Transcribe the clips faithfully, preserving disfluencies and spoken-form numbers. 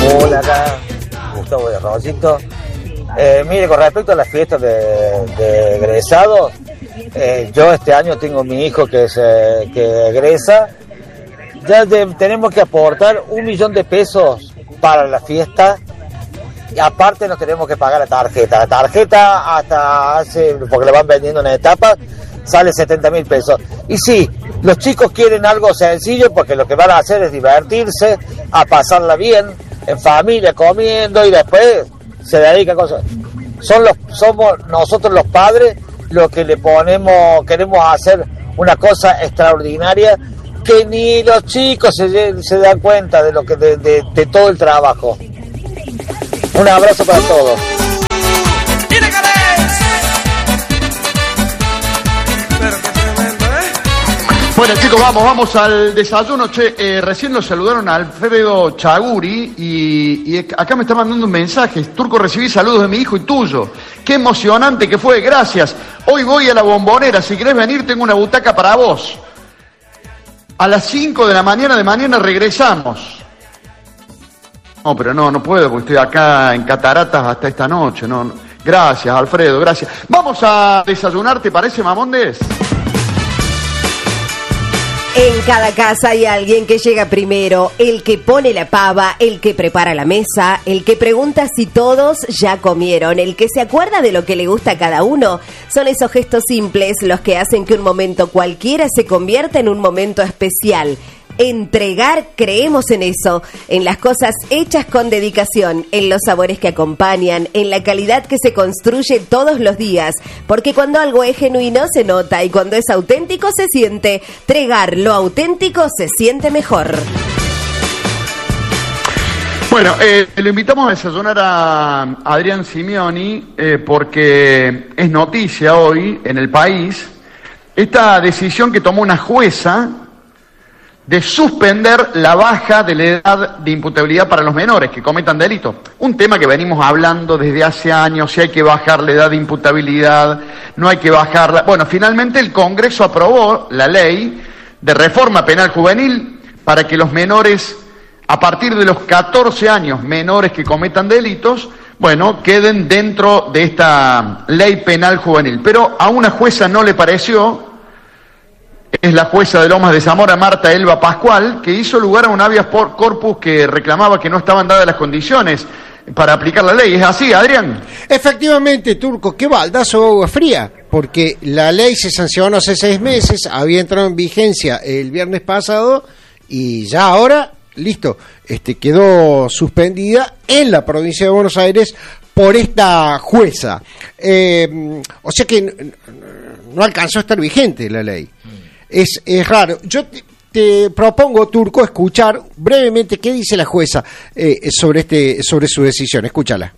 Hola, acá Gustavo de Rosito. Eh, mire, con respecto a las fiestas de, de egresados, eh, yo este año tengo mi hijo que, es, eh, que egresa. Ya de, tenemos que aportar un millón de pesos para la fiesta. Y aparte nos tenemos que pagar la tarjeta. La tarjeta hasta hace, porque la van vendiendo en etapas, sale setenta mil pesos. Y sí, los chicos quieren algo sencillo porque lo que van a hacer es divertirse, a pasarla bien, en familia, comiendo, y después se dedican a cosas. Son los, somos nosotros los padres los que le ponemos, queremos hacer una cosa extraordinaria que ni los chicos se, se dan cuenta de lo que de, de, de todo el trabajo. Un abrazo para todos. Bueno, chicos, vamos, vamos al desayuno. Che, eh, recién nos saludaron a Alfredo Chaguri y, y acá me está mandando un mensaje. Turco, recibí saludos de mi hijo y tuyo. Qué emocionante que fue, gracias. Hoy voy a la Bombonera, si querés venir tengo una butaca para vos. A las cinco de la mañana de mañana regresamos. No, pero no, no puedo porque estoy acá en Cataratas hasta esta noche. No, no. Gracias, Alfredo, gracias. Vamos a desayunar, ¿te parece, Mamondes? En cada casa hay alguien que llega primero, el que pone la pava, el que prepara la mesa, el que pregunta si todos ya comieron, el que se acuerda de lo que le gusta a cada uno. Son esos gestos simples los que hacen que un momento cualquiera se convierta en un momento especial. Entregar, creemos en eso, en las cosas hechas con dedicación, en los sabores que acompañan, en la calidad que se construye todos los días, porque cuando algo es genuino se nota y cuando es auténtico se siente. Tregar lo auténtico se siente mejor. Bueno, eh, lo invitamos a desayunar a Adrián Simeoni eh, porque es noticia hoy en el país esta decisión que tomó una jueza de suspender la baja de la edad de imputabilidad para los menores que cometan delitos. Un tema que venimos hablando desde hace años, si hay que bajar la edad de imputabilidad, no hay que bajarla. Bueno, finalmente el Congreso aprobó la ley de reforma penal juvenil para que los menores, a partir de los catorce años, menores que cometan delitos, bueno, queden dentro de esta ley penal juvenil. Pero a una jueza no le pareció. Es la jueza de Lomas de Zamora, Marta Elba Pascual, que hizo lugar a un habeas corpus que reclamaba que no estaban dadas las condiciones para aplicar la ley. ¿Es así, Adrián? Efectivamente, Turco, qué baldazo de agua fría, porque la ley se sancionó hace seis meses, había entrado en vigencia el viernes pasado y ya ahora, listo, este quedó suspendida en la provincia de Buenos Aires por esta jueza. Eh, o sea que no alcanzó a estar vigente la ley. Es, es raro. Yo te, te propongo, Turco, escuchar brevemente qué dice la jueza eh, sobre este sobre su decisión. Escúchala.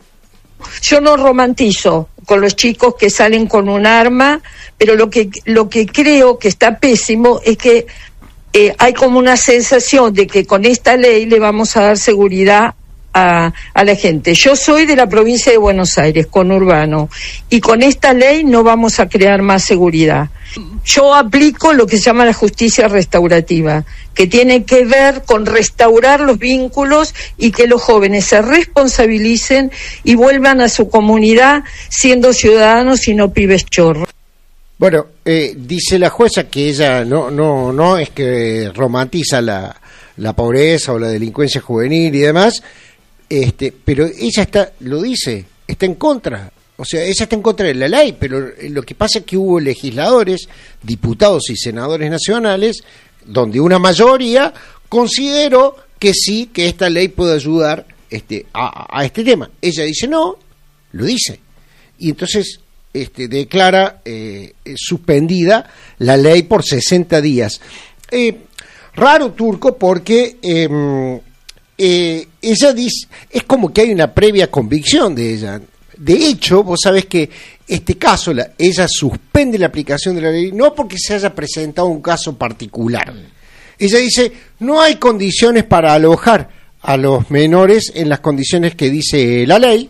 Yo no romantizo con los chicos que salen con un arma, pero lo que lo que creo que está pésimo es que eh, hay como una sensación de que con esta ley le vamos a dar seguridad A, a la gente. Yo soy de la provincia de Buenos Aires, conurbano, y con esta ley no vamos a crear más seguridad. Yo aplico lo que se llama la justicia restaurativa, que tiene que ver con restaurar los vínculos y que los jóvenes se responsabilicen y vuelvan a su comunidad siendo ciudadanos y no pibes chorros. Bueno, eh, dice la jueza que ella no no no es que romantiza la, la pobreza o la delincuencia juvenil y demás. Este, pero ella está, lo dice, está en contra, o sea, ella está en contra de la ley, pero lo que pasa es que hubo legisladores, diputados y senadores nacionales, donde una mayoría consideró que sí, que esta ley puede ayudar este, a, a este tema. Ella dice no, lo dice, y entonces este, declara eh, suspendida la ley por sesenta días. Eh, raro, Turco, porque... Eh, Eh, ella dice, es como que hay una previa convicción de ella. De hecho, vos sabés que este caso, la, ella suspende la aplicación de la ley, no porque se haya presentado un caso particular. Ella dice, no hay condiciones para alojar a los menores en las condiciones que dice la ley,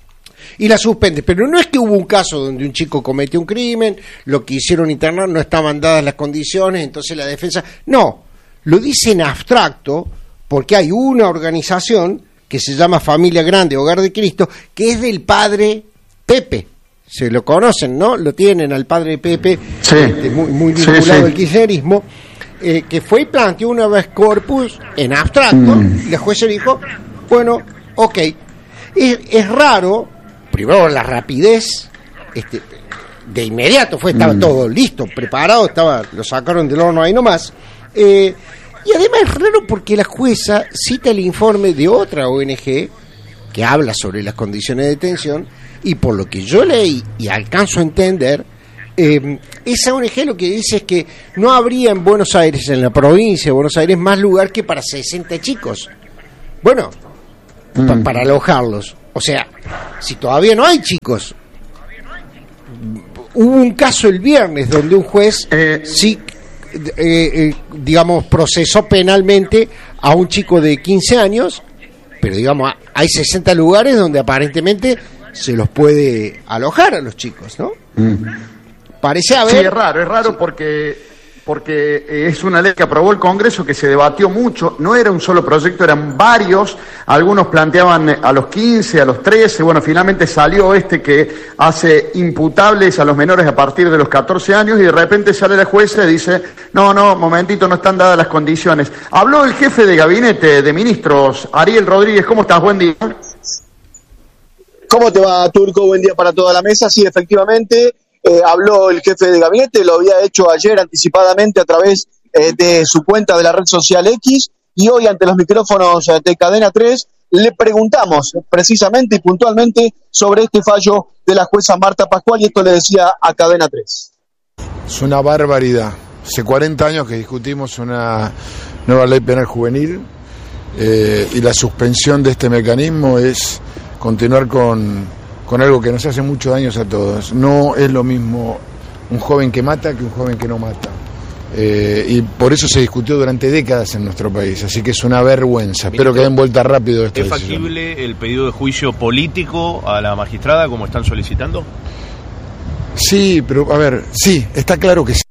y la suspende. Pero no es que hubo un caso donde un chico cometió un crimen, lo que hicieron internar, no estaban dadas las condiciones, entonces la defensa... No, lo dice en abstracto, porque hay una organización que se llama Familia Grande, Hogar de Cristo, que es del padre Pepe. Se lo conocen, ¿no? Lo tienen al padre Pepe, sí. este, muy, muy vinculado sí, sí. al kirchnerismo, eh, que fue y planteó una vez corpus en abstracto, mm. y la jueza dijo, bueno, ok, es, es raro, primero la rapidez, este, de inmediato fue, estaba mm. todo listo, preparado, estaba, lo sacaron del horno ahí nomás, eh, y además es raro porque la jueza cita el informe de otra O N G que habla sobre las condiciones de detención, y por lo que yo leí y alcanzo a entender, eh, esa O N G lo que dice es que no habría en Buenos Aires, en la provincia de Buenos Aires, más lugar que para sesenta chicos. Bueno, mm. pa- para alojarlos. O sea, si todavía no hay chicos. Hubo un caso el viernes donde un juez eh, sí, eh, eh, digamos, procesó penalmente a un chico de quince años, pero digamos, hay sesenta lugares donde aparentemente se los puede alojar a los chicos, ¿no? Mm. Parece haber... Sí, es raro, es raro sí. porque... porque es una ley que aprobó el Congreso, que se debatió mucho, no era un solo proyecto, eran varios, algunos planteaban a los quince, a los trece, bueno, finalmente salió este que hace imputables a los menores a partir de los catorce años, y de repente sale la jueza y dice, no, no, momentito, no están dadas las condiciones. Habló el jefe de gabinete de ministros, Ariel Rodríguez. ¿Cómo estás? Buen día. ¿Cómo te va, Turco? Buen día para toda la mesa. Sí, efectivamente, Eh, habló el jefe de gabinete, lo había hecho ayer anticipadamente a través eh, de su cuenta de la red social X, y hoy ante los micrófonos de Cadena tres le preguntamos precisamente y puntualmente sobre este fallo de la jueza Marta Pascual, y esto le decía a Cadena tres. Es una barbaridad. Hace cuarenta años que discutimos una nueva ley penal juvenil, eh, y la suspensión de este mecanismo es continuar con... con algo que nos hace muchos daños a todos. No es lo mismo un joven que mata que un joven que no mata. Eh, y por eso se discutió durante décadas en nuestro país, así que es una vergüenza. Espero que den vuelta rápido esta decisión. ¿Es factible el pedido de juicio político a la magistrada, como están solicitando? Sí, pero a ver, sí, está claro que sí.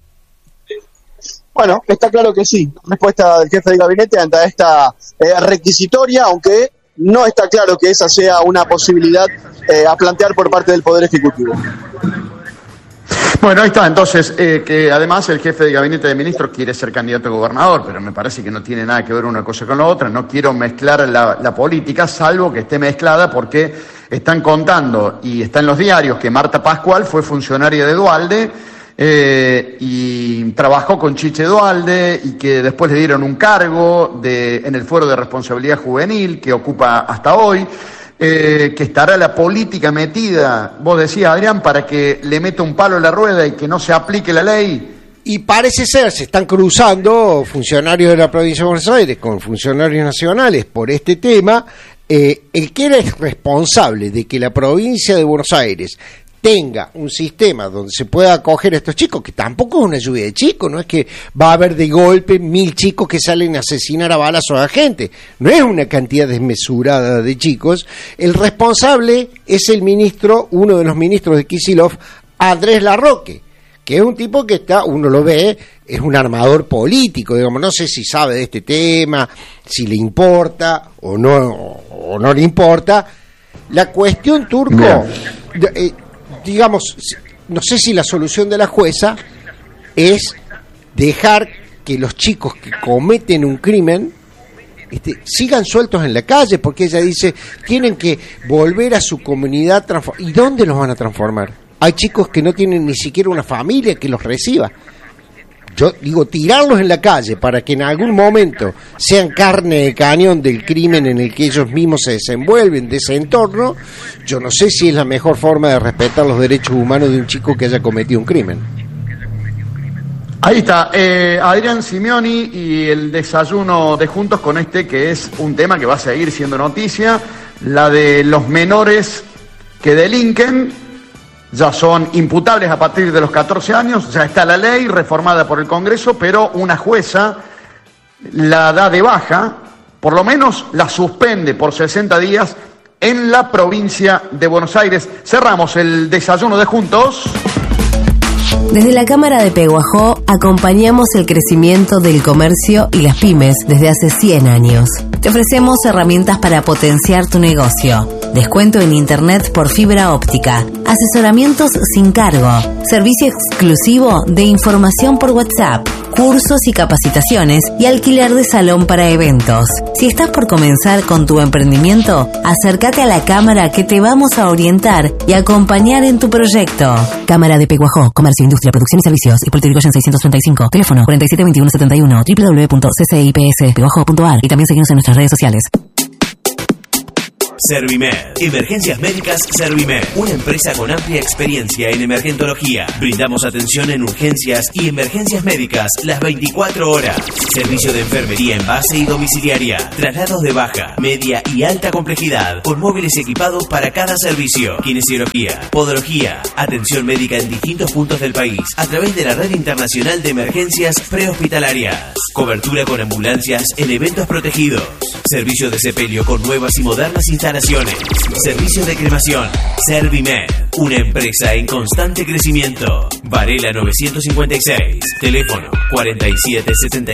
Bueno, está claro que sí. Respuesta del jefe de gabinete ante esta eh, requisitoria, aunque no está claro que esa sea una posibilidad eh, a plantear por parte del Poder Ejecutivo. Bueno, ahí está, entonces, eh, que además el jefe de gabinete de ministros quiere ser candidato a gobernador, pero me parece que no tiene nada que ver una cosa con la otra. No quiero mezclar la, la política, salvo que esté mezclada, porque están contando, y está en los diarios, que Marta Pascual fue funcionaria de Duhalde, Eh, y trabajó con Chiche Duhalde, y que después le dieron un cargo de, en el Fuero de Responsabilidad Juvenil, que ocupa hasta hoy, eh, que estará la política metida, vos decías, Adrián, para que le meta un palo a la rueda y que no se aplique la ley. Y parece ser, se están cruzando funcionarios de la provincia de Buenos Aires con funcionarios nacionales por este tema. Eh, el que era responsable de que la provincia de Buenos Aires tenga un sistema donde se pueda acoger a estos chicos, que tampoco es una lluvia de chicos, no es que va a haber de golpe mil chicos que salen a asesinar a balazos a gente, no es una cantidad desmesurada de chicos. El responsable es el ministro, uno de los ministros de Kicillof, Andrés Larroque, que es un tipo que está, uno lo ve, es un armador político, digamos, no sé si sabe de este tema, si le importa o no, o no le importa. La cuestión, Turco, eh, digamos, no sé si la solución de la jueza es dejar que los chicos que cometen un crimen este, sigan sueltos en la calle, porque ella dice, tienen que volver a su comunidad. Transform- ¿Y dónde los van a transformar? Hay chicos que no tienen ni siquiera una familia que los reciba. Yo digo, tirarlos en la calle para que en algún momento sean carne de cañón del crimen en el que ellos mismos se desenvuelven, de ese entorno, yo no sé si es la mejor forma de respetar los derechos humanos de un chico que haya cometido un crimen. Ahí está, eh, Adrián Simeoni y el desayuno de Juntos con este, que es un tema que va a seguir siendo noticia, la de los menores que delinquen. Ya son imputables a partir de los catorce años, ya está la ley reformada por el Congreso, pero una jueza la da de baja, por lo menos la suspende por sesenta días en la provincia de Buenos Aires. Cerramos el desayuno de Juntos. Desde la Cámara de Peguajó acompañamos el crecimiento del comercio y las pymes desde hace cien años. Te ofrecemos herramientas para potenciar tu negocio. Descuento en internet por fibra óptica. Asesoramientos sin cargo. Servicio exclusivo de información por WhatsApp. Cursos y capacitaciones y alquiler de salón para eventos. Si estás por comenzar con tu emprendimiento, acércate a la cámara que te vamos a orientar y acompañar en tu proyecto. Cámara de Peguajó, Comercio, Industria, Producción y Servicios. Y Irigoyen seiscientos treinta y cinco. Teléfono cuarenta y siete veintiuno setenta y uno. doble u doble u doble u punto c c i p s peguajó punto a r. Y también seguimos en nuestras redes sociales. Servimed. Emergencias Médicas Servimed. Una empresa con amplia experiencia en emergentología. Brindamos atención en urgencias y emergencias médicas las veinticuatro horas. Servicio de enfermería en base y domiciliaria. Traslados de baja, media y alta complejidad. Con móviles equipados para cada servicio. Kinesiología, podología. Atención médica en distintos puntos del país. A través de la Red Internacional de Emergencias Prehospitalarias. Cobertura con ambulancias en eventos protegidos. Servicio de sepelio con nuevas y modernas instalaciones. Servicio de cremación. Servimed. Una empresa en constante crecimiento. Varela novecientos cincuenta y seis. Teléfono cuarenta y siete setenta